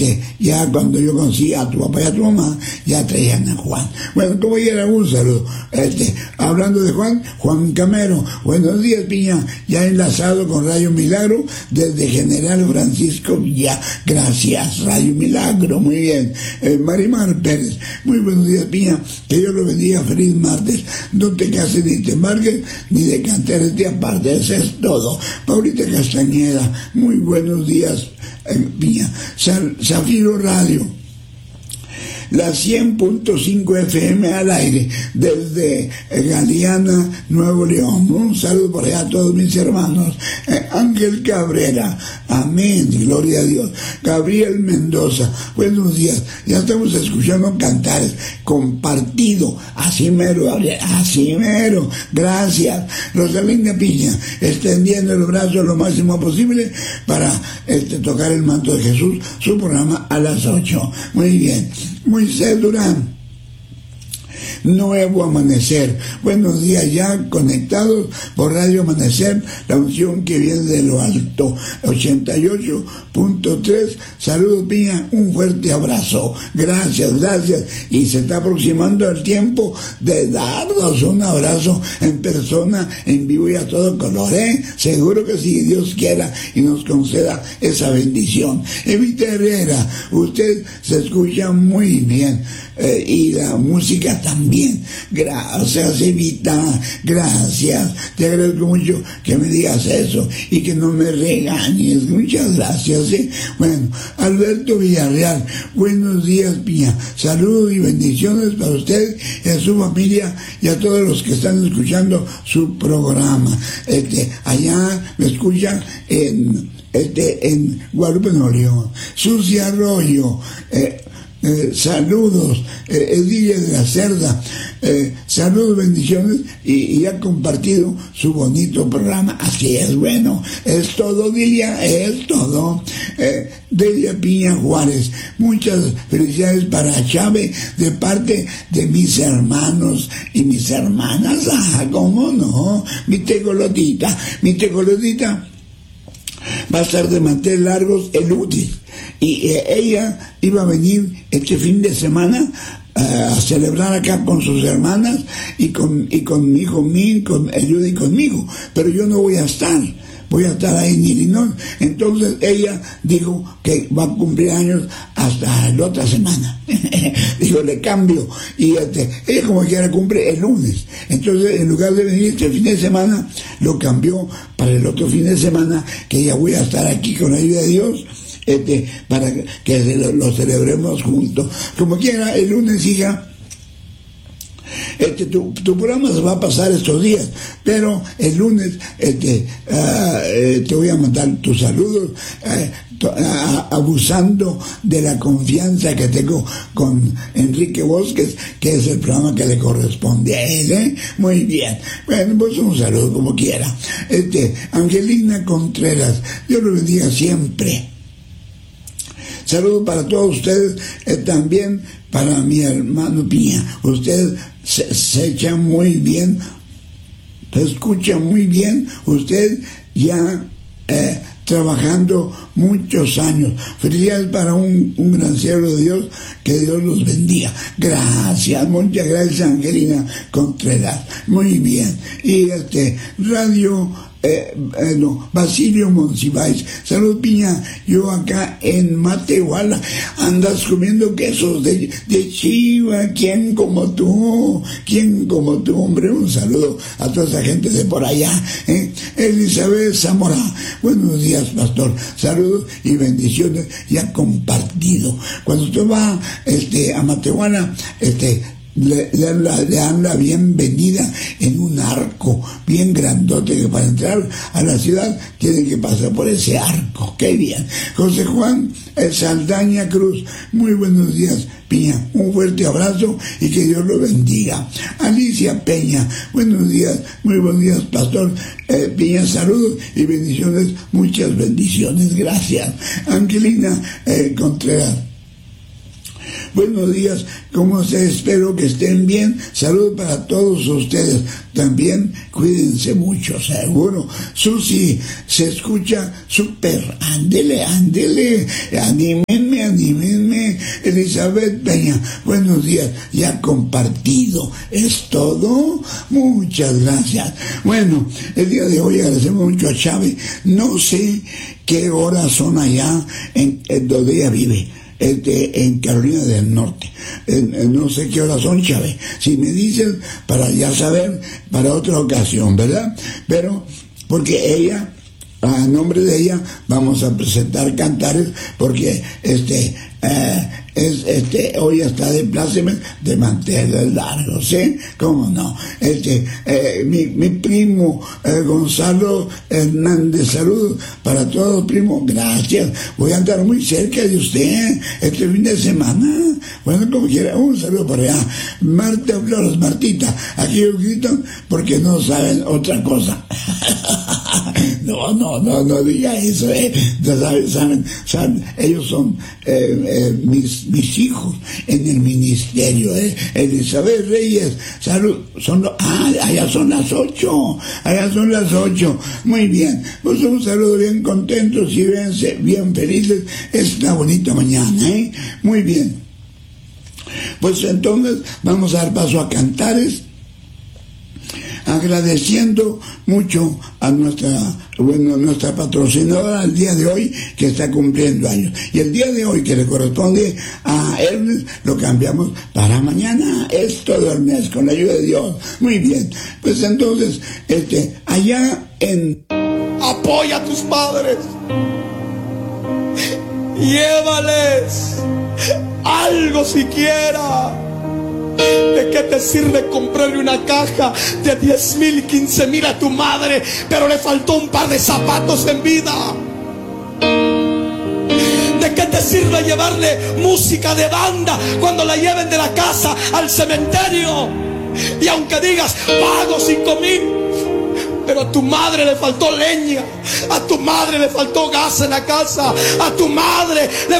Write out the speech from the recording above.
Ya cuando yo conocí a tu papá y a tu mamá, ya traían a Juan. Bueno, como quiera, un saludo. Hablando de Juan Camero, buenos días, Piña, ya enlazado con Radio Milagro desde General Francisco Villa. Gracias, Radio Milagro, muy bien. Marimar Pérez, muy buenos días, Piña, que Dios lo bendiga, feliz martes. No te cases ni te embarques, ni de cantares te apartes, eso es todo. Paulita Castañeda, muy buenos días, Piña. Zafiro Radio, la 100.5 FM al aire desde Galeana, Nuevo León. Un saludo por allá a todos mis hermanos. Ángel Cabrera, amén, gloria a Dios. Gabriel Mendoza, buenos días. Ya estamos escuchando cantares, compartido, así mero, Gabriel, así mero, gracias. Rosalinda Piña, extendiendo el brazo lo máximo posible para tocar el manto de Jesús, su programa a las 8. Muy bien. Moisés Durán, Nuevo Amanecer, buenos días, ya conectados por Radio Amanecer, la unción que viene de lo alto, 88.3, saludos, Piña, un fuerte abrazo, gracias, y se está aproximando el tiempo de darnos un abrazo en persona, en vivo y a todo color, seguro que sí, Dios quiera y nos conceda esa bendición. Evita Herrera, usted se escucha muy bien, y la música también. Gracias, Evita, gracias, te agradezco mucho que me digas eso y que no me regañes, muchas gracias. Bueno, Alberto Villarreal, buenos días, Piña, saludos y bendiciones para usted y a su familia y a todos los que están escuchando su programa. Allá me escuchan en Guadalupe, Nuevo León. Susi Arroyo, saludos, Edilla de la Cerda, saludos, bendiciones, y ha compartido su bonito programa. Así es, bueno, es todo, Delia, es todo. Delia Piña Juárez, muchas felicidades para Chávez de parte de mis hermanos y mis hermanas. ¿Cómo no? Mi tejolotita va a estar de mantel largos el lunes, y ella iba a venir este fin de semana a celebrar acá con sus hermanas y con mi hijo Min, con Eliud y conmigo, pero yo no voy a estar ahí en Illinois. Entonces ella dijo que va a cumplir años hasta la otra semana. Digo, le cambio, y ella como quiera cumple el lunes, entonces en lugar de venir este fin de semana lo cambió para el otro fin de semana, que ya voy a estar aquí con la ayuda de Dios, para que lo celebremos juntos. Como quiera, el lunes, hija, tu programa se va a pasar estos días, pero el lunes te voy a mandar tus saludos, abusando de la confianza que tengo con Enrique Bosques, que es el programa que le corresponde a él, Muy bien, bueno, pues un saludo como quiera. Angelina Contreras, Dios lo bendiga siempre. Saludos para todos ustedes, también para mi hermano Piña. Usted se echa muy bien, se escucha muy bien, usted ya trabajando muchos años. Felicidades para un gran siervo de Dios, que Dios los bendiga. Gracias, muchas gracias, Angelina Contreras. Muy bien. Y Radio Basilio Monsiváis, salud, Piña, yo acá en Matehuala, andas comiendo quesos de chiva, ¿quién como tú, hombre? Un saludo a toda esa gente de por allá, Elizabeth Zamora, buenos días, pastor, saludos y bendiciones, ya compartido. Cuando usted va a Matehuala, le dan la bienvenida en un arco bien grandote, que para entrar a la ciudad tienen que pasar por ese arco. ¡Qué bien! José Juan Saldaña Cruz, muy buenos días, Piña, un fuerte abrazo y que Dios lo bendiga. Alicia Peña, buenos días, muy buenos días, pastor Piña, saludos y bendiciones, muchas bendiciones, gracias. Angelina Contreras, Buenos días, ¿cómo se? Espero que estén bien. Saludos para todos ustedes. También cuídense mucho, seguro. Susi, se escucha súper. Ándele, anímenme. Elizabeth Peña, buenos días. Ya compartido. ¿Es todo? Muchas gracias. Bueno, el día de hoy agradecemos mucho a Chávez. No sé qué horas son allá en donde ella vive. En Carolina del Norte. No sé qué horas son, Chávez. Si me dicen, para ya saber, para otra ocasión, ¿verdad? Pero, porque ella, a nombre de ella, vamos a presentar cantares, porque hoy está de pláceme de manteles largos, ¿sí? ¿Cómo no? Mi primo Gonzalo Hernández, saludos para todos, primo, gracias. Voy a andar muy cerca de usted este fin de semana. Bueno, como quiera, un saludo por allá. Marta Flores, Martita, aquí yo gritan porque no saben otra cosa. No diga eso, saben, ellos son mis hijos en el ministerio, Elizabeth Reyes, salud, allá son las 8, muy bien, pues un saludo, bien contentos y bien felices, es una bonita mañana, muy bien, pues entonces vamos a dar paso a cantares, agradeciendo mucho a nuestra patrocinadora el día de hoy, que está cumpliendo años, y el día de hoy que le corresponde a Ernest lo cambiamos para mañana. Es todo el mes con la ayuda de Dios. Muy bien, pues entonces allá en apoya a tus padres, llévales algo siquiera. ¿De qué te sirve comprarle una caja de 10,000, 15,000 a tu madre, pero le faltó un par de zapatos en vida? ¿De qué te sirve llevarle música de banda cuando la lleven de la casa al cementerio? Y aunque digas, pago 5,000, pero a tu madre le faltó leña, a tu madre le faltó gas en la casa, a tu madre le